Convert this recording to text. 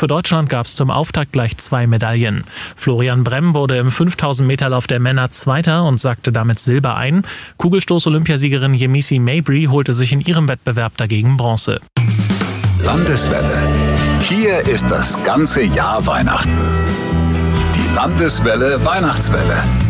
Für Deutschland gab es zum Auftakt gleich 2 Medaillen. Florian Bremm wurde im 5000-Meter-Lauf der Männer Zweiter und sackte damit Silber ein. Kugelstoß-Olympiasiegerin Yemisi Mabry holte sich in ihrem Wettbewerb dagegen Bronze. Landeswelle. Hier ist das ganze Jahr Weihnachten. Die Landeswelle Weihnachtswelle.